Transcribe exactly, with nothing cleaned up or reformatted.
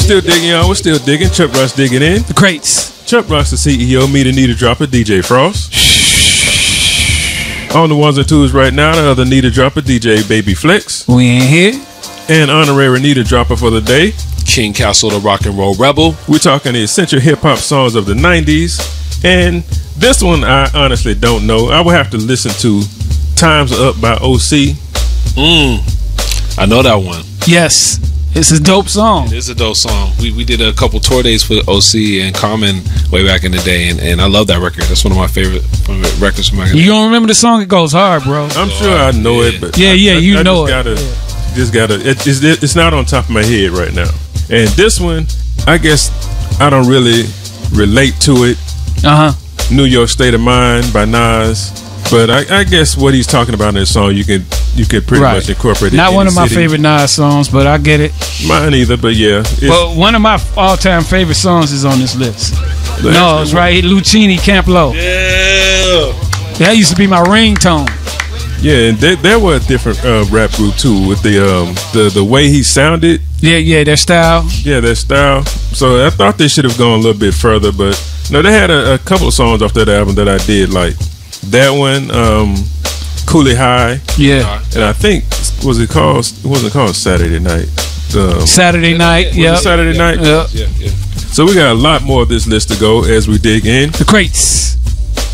still digging, y'all. We're still digging. Chuck Ross digging in. The crates. Chuck Ross, the C E O. Me, the Need a Dropper. D J Frost. On the ones and twos right now, the other Need a Dropper. D J Baby Flex. We ain't here. And honorary Need a Dropper for the day. King Castle, the rock and roll rebel. We're talking the essential hip hop songs of the nineties. And this one, I honestly don't know. I would have to listen to Time's Up by O C. Mm. I know that one. Yes. It's a dope song. It is a dope song. We we did a couple tour days with O C and Common way back in the day, and, and I love that record. That's one of my favorite records from my You don't remember the song? It goes hard, bro. I'm sure I know yeah. it, but yeah, yeah, I, you I, I know just it. Gotta, yeah. Just gotta. It, it's, it's not on top of my head right now. And this one, I guess I don't really relate to it. Uh huh. New York State of Mind by Nas. But I, I guess what he's talking about in this song, you can you could pretty right. much incorporate it. Not in one of my city. favorite Nas songs, but I get it. Mine either, but yeah. But one of my all-time favorite songs is on this list. The no, it's right. Lucini, Camp Low. Yeah. That used to be my ringtone. Yeah, and they, there were a different uh, rap group too with the um the the way he sounded. Yeah, yeah, their style. Yeah, their style. So I thought they should have gone a little bit further, but no, they had a, a couple of songs off that album that I did like. That one, um, Coolie High. Yeah. And I think, was it called, it wasn't called Saturday Night. Um, Saturday Night, yeah. Saturday Night? Yeah. Yeah, yeah. So we got a lot more of this list to go as we dig in. The crates.